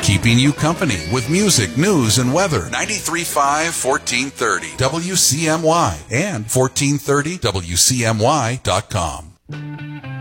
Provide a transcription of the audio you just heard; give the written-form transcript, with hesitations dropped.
Keeping you company with music, news, and weather. 93.5 1430 WCMY and 1430WCMY.com.